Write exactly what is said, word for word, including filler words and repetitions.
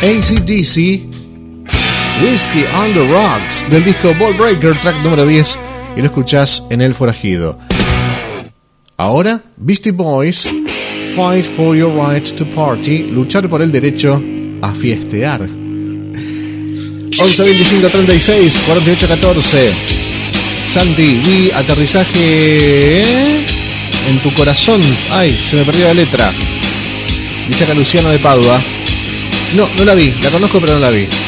A C D C, Whiskey on the Rocks, del disco Ball Breaker, track número diez, y lo escuchás en El Forajido. Ahora, Beastie Boys, Fight for your right to party, luchar por el derecho a fiestear. once veinticinco treinta y seis cuarenta y ocho catorce. Santi, vi aterrizaje en tu corazón. Ay, se me perdió la letra. Dice acá Luciano de Padua. No, no la vi, la conozco pero no la vi.